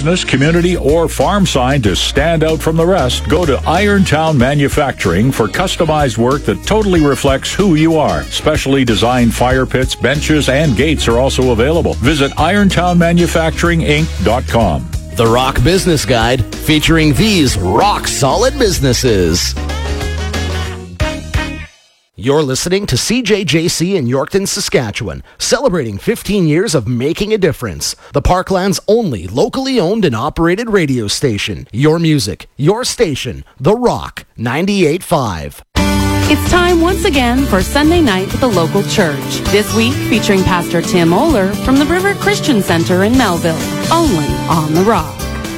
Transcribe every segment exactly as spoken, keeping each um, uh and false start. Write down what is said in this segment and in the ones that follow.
business, community, or farm sign to stand out from the rest, go to Irontown Manufacturing for customized work that totally reflects who you are. Specially designed fire pits, benches, and gates are also available. Visit irontown manufacturing inc dot com. The Rock Business Guide, featuring these rock-solid businesses. You're listening to C J J C in Yorkton, Saskatchewan, celebrating fifteen years of making a difference. The Parkland's only locally owned and operated radio station. Your music, your station, The Rock, ninety-eight point five. It's time once again for Sunday Night with the local church. This week featuring Pastor Tim Oler from the River Christian Center in Melville, only on The Rock.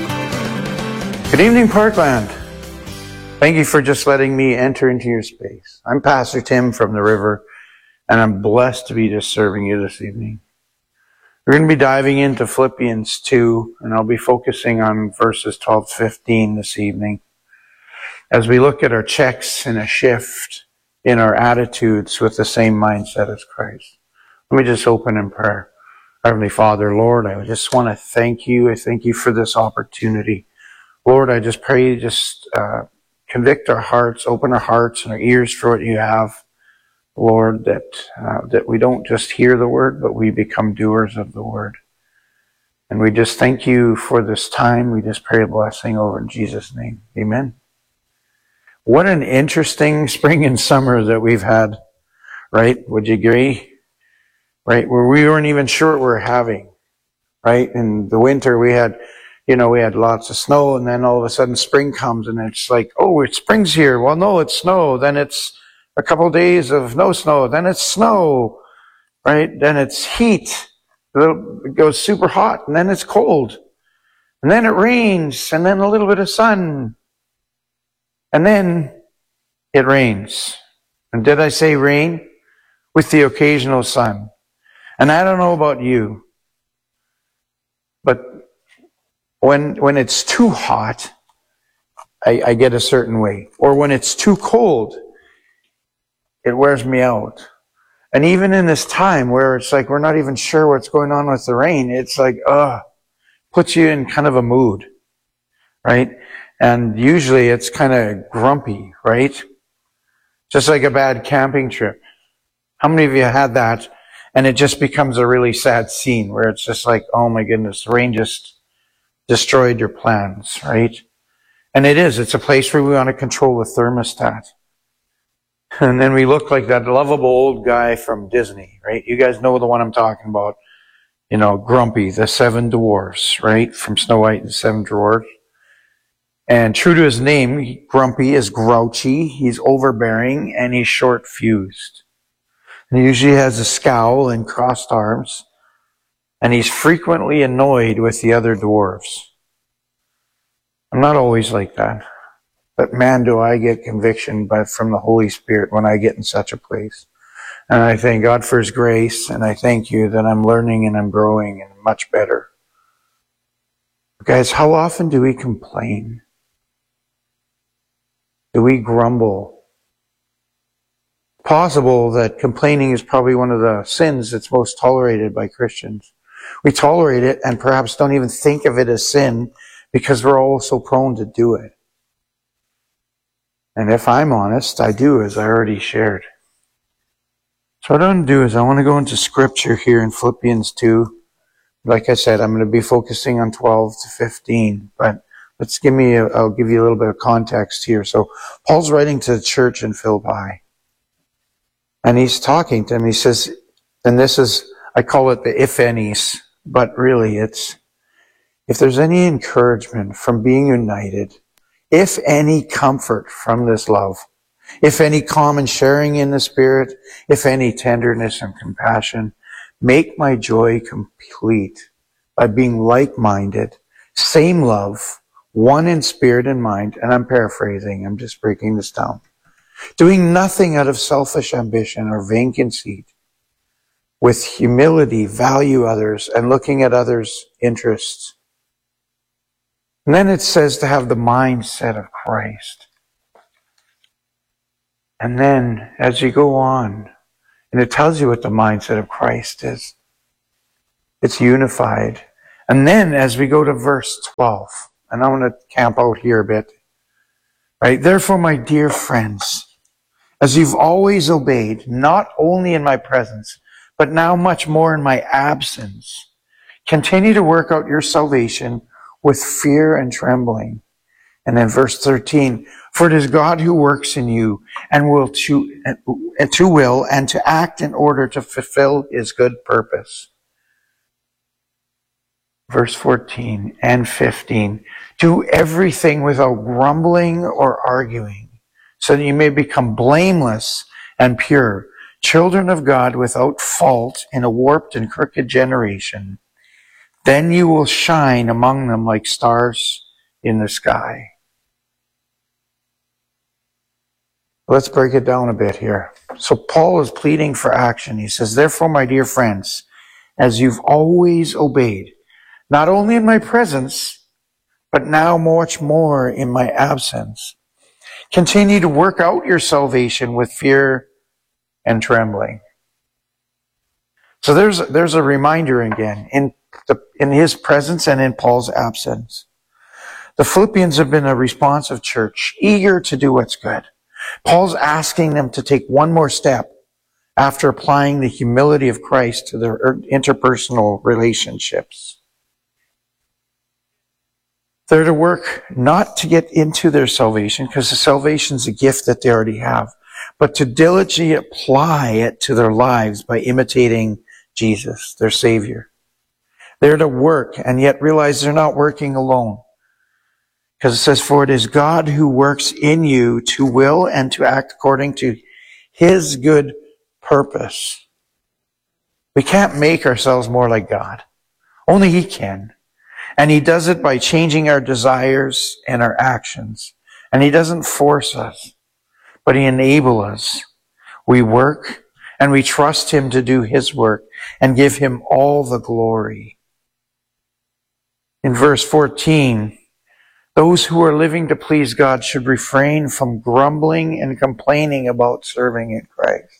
Good evening, Parkland. Thank you for just letting me enter into your space. I'm Pastor Tim from the River, and I'm blessed to be just serving you this evening. We're going to be diving into Philippians two, and I'll be focusing on verses twelve to fifteen this evening, as we look at our checks and a shift in our attitudes with the same mindset as Christ. Let me just open in prayer. Heavenly Father, Lord, I just want to thank you. I thank you for this opportunity. Lord, I just pray you just uh, convict our hearts, open our hearts and our ears for what you have. Lord, that uh, that we don't just hear the word, but we become doers of the word. And we just thank you for this time. We just pray a blessing over in Jesus' name. Amen. What an interesting spring and summer that we've had, right? Would you agree? Right? Where we weren't even sure what we were having, right? In the winter, we had, you know, we had lots of snow, and then all of a sudden spring comes, and it's like, oh, it's spring's here. Well, no, it's snow. Then it's a couple of days of no snow. Then it's snow, right? Then it's heat. It goes super hot, and then it's cold. And then it rains, and then a little bit of sun. And then it rains. And did I say rain? With the occasional sun. And I don't know about you, but when when it's too hot, I, I get a certain way. Or when it's too cold, it wears me out. And even in this time where it's like we're not even sure what's going on with the rain, it's like, ugh, puts you in kind of a mood, right? And usually it's kind of grumpy, right? Just like a bad camping trip. How many of you had that? And it just becomes a really sad scene where it's just like, oh my goodness, the rain just destroyed your plans, right? And it is. It's a place where we want to control the thermostat. And then we look like that lovable old guy from Disney, right? You guys know the one I'm talking about. You know, Grumpy, the seven dwarfs, right? From Snow White and the Seven Dwarfs. And true to his name, Grumpy is grouchy, he's overbearing, and he's short-fused. And he usually has a scowl and crossed arms, and he's frequently annoyed with the other dwarves. I'm not always like that, but man, do I get conviction by, from the Holy Spirit when I get in such a place. And I thank God for His grace, and I thank you that I'm learning and I'm growing and much better. Guys, how often do we complain? Do we grumble? Possible that complaining is probably one of the sins that's most tolerated by Christians. We tolerate it and perhaps don't even think of it as sin because we're all so prone to do it. And if I'm honest, I do, as I already shared. So what I want to do is I want to go into scripture here in Philippians two. Like I said, I'm going to be focusing on twelve to fifteen, but let's give me, a, I'll give you a little bit of context here. So Paul's writing to the church in Philippi, and he's talking to them. He says, and this is, I call it the if any's, but really it's, if there's any encouragement from being united, if any comfort from this love, if any common sharing in the Spirit, if any tenderness and compassion, make my joy complete by being like-minded, same love, one in spirit and mind. And I'm paraphrasing, I'm just breaking this down. Doing nothing out of selfish ambition or vain conceit. With humility, value others and looking at others' interests. And then it says to have the mindset of Christ. And then as you go on, and it tells you what the mindset of Christ is. It's unified. And then as we go to verse twelve, and I'm going to camp out here a bit, right? Therefore, my dear friends, as you've always obeyed, not only in my presence, but now much more in my absence, continue to work out your salvation with fear and trembling. And then verse thirteen, for it is God who works in you and will to, to will and to act in order to fulfill his good purpose. Verse fourteen and fifteen, do everything without grumbling or arguing, so that you may become blameless and pure, children of God without fault in a warped and crooked generation. Then you will shine among them like stars in the sky. Let's break it down a bit here. So Paul is pleading for action. He says, therefore, my dear friends, as you've always obeyed, not only in my presence, but now much more in my absence, continue to work out your salvation with fear and trembling. So there's, there's a reminder again, in, the, in his presence and in Paul's absence. The Philippians have been a responsive church, eager to do what's good. Paul's asking them to take one more step after applying the humility of Christ to their interpersonal relationships. They're to work not to get into their salvation, because the salvation is a gift that they already have, but to diligently apply it to their lives by imitating Jesus, their Savior. They're to work and yet realize they're not working alone. Because it says, for it is God who works in you to will and to act according to his good purpose. We can't make ourselves more like God. Only he can. And he does it by changing our desires and our actions. And he doesn't force us, but he enables us. We work and we trust him to do his work and give him all the glory. In verse fourteen, those who are living to please God should refrain from grumbling and complaining about serving in Christ.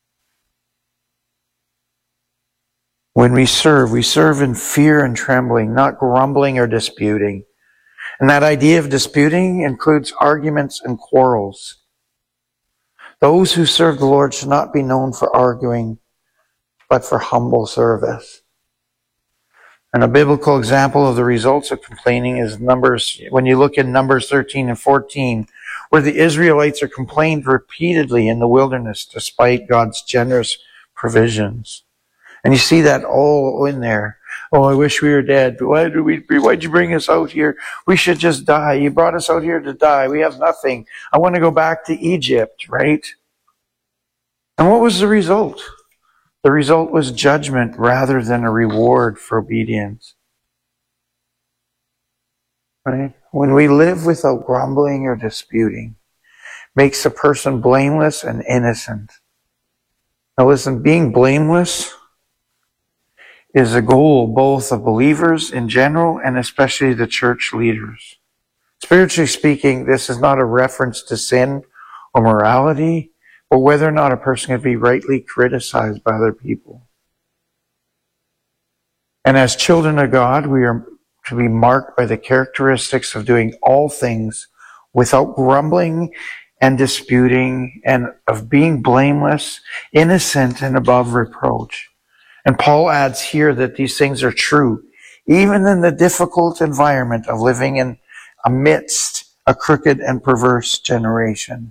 When we serve, we serve in fear and trembling, not grumbling or disputing. And that idea of disputing includes arguments and quarrels. Those who serve the Lord should not be known for arguing, but for humble service. And a biblical example of the results of complaining is Numbers, when you look in Numbers thirteen and fourteen, where the Israelites are complained repeatedly in the wilderness despite God's generous provisions. And you see that all in there. Oh, I wish we were dead. Why did we, why'd you bring us out here? We should just die. You brought us out here to die. We have nothing. I want to go back to Egypt, right? And what was the result? The result was judgment rather than a reward for obedience. Right? When we live without grumbling or disputing, makes a person blameless and innocent. Now listen, being blameless is a goal both of believers in general and especially the church leaders. Spiritually speaking, this is not a reference to sin or morality, but whether or not a person can be rightly criticized by other people. And as children of God, we are to be marked by the characteristics of doing all things without grumbling and disputing, and of being blameless, innocent, and above reproach. And Paul adds here that these things are true, even in the difficult environment of living in amidst a crooked and perverse generation.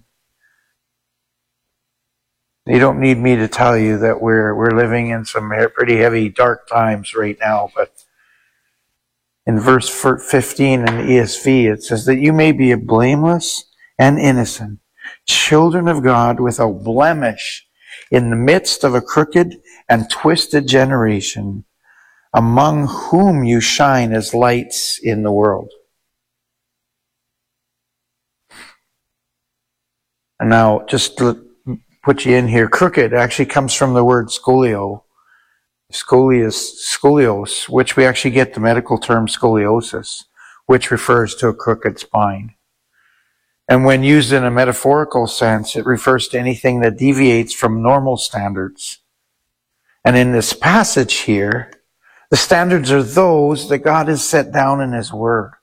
You don't need me to tell you that we're we're living in some pretty heavy, dark times right now, but in verse fifteen in the E S V, it says that you may be blameless and innocent, children of God without blemish, in the midst of a crooked and twisted generation, among whom you shine as lights in the world. And now, just to put you in here, crooked actually comes from the word scolio. Scolios, scolios, which we actually get the medical term scoliosis, which refers to a crooked spine. And when used in a metaphorical sense, it refers to anything that deviates from normal standards. And in this passage here, The standards are those that God has set down in His Word.